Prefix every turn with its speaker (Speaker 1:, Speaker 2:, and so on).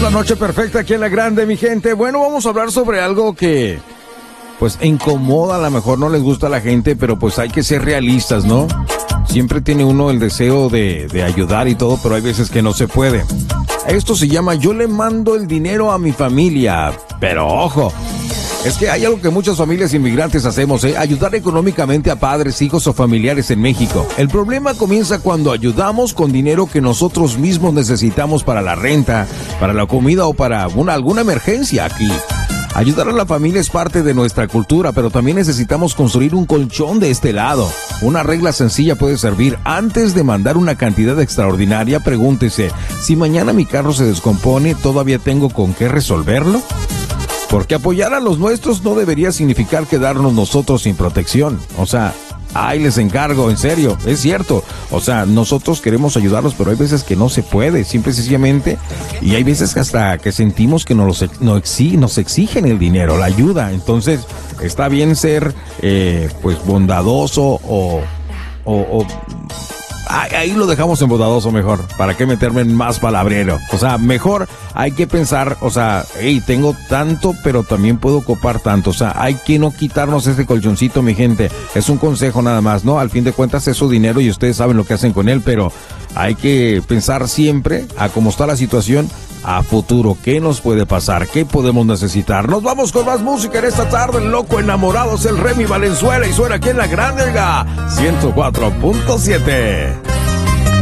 Speaker 1: la noche perfecta aquí en La Grande, mi gente. Bueno, vamos a hablar sobre algo que, pues, incomoda, a lo mejor no les gusta a la gente, pero pues hay que ser realistas, ¿no? Siempre tiene uno el deseo de ayudar y todo, pero hay veces que no se puede. Esto se llama yo le mando el dinero a mi familia, pero ojo. Es que hay algo que muchas familias inmigrantes hacemos, ayudar económicamente a padres, hijos o familiares en México. El problema comienza cuando ayudamos con dinero que nosotros mismos necesitamos para la renta, para la comida o para alguna emergencia aquí. Ayudar a la familia es parte de nuestra cultura, pero también necesitamos construir un colchón de este lado. Una regla sencilla puede servir. Antes de mandar una cantidad extraordinaria, pregúntese, si mañana mi carro se descompone, ¿todavía tengo con qué resolverlo? Porque apoyar a los nuestros no debería significar quedarnos nosotros sin protección. O sea, ahí les encargo, en serio, es cierto. O sea, nosotros queremos ayudarlos, pero hay veces que no se puede, simple y sencillamente. Y hay veces que hasta que sentimos que nos exigen el dinero, la ayuda. Entonces, está bien ser, pues, bondadoso o ahí lo dejamos en bondadoso mejor. ¿Para qué meterme en más palabrero? O sea, mejor hay que pensar, o sea, hey, tengo tanto, pero también puedo copar tanto. O sea, hay que no quitarnos ese colchoncito, mi gente. Es un consejo nada más, ¿no? Al fin de cuentas es su dinero y ustedes saben lo que hacen con él, pero hay que pensar siempre a cómo está la situación a futuro. ¿Qué nos puede pasar? ¿Qué podemos necesitar? Nos vamos con más música en esta tarde. El loco enamorado es el Remy Valenzuela y suena aquí en La Grande 104.7.